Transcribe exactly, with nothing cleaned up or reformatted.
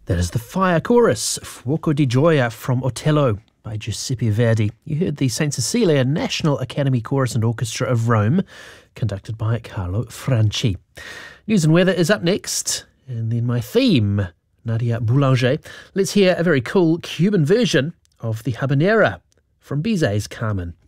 That is the Fire Chorus, Fuoco di Gioia from Otello by Giuseppe Verdi. You heard the Saint Cecilia National Academy Chorus and Orchestra of Rome, conducted by Carlo Franchi. News and weather is up next, and then my theme, Nadia Boulanger. Let's hear a very cool Cuban version of the Habanera from Bizet's Carmen.